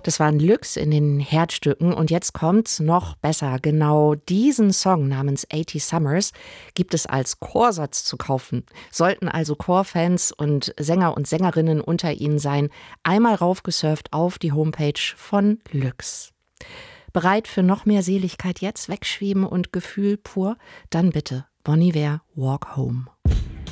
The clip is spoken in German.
Das waren Lux in den Herzstücken und jetzt kommt's noch besser. Genau diesen Song namens 80 Summers gibt es als Chorsatz zu kaufen. Sollten also Chorfans und Sänger und Sängerinnen unter Ihnen sein, einmal raufgesurft auf die Homepage von Lux. Bereit für noch mehr Seligkeit jetzt, wegschweben und Gefühl pur? Dann bitte Bon Iver, Walk Home.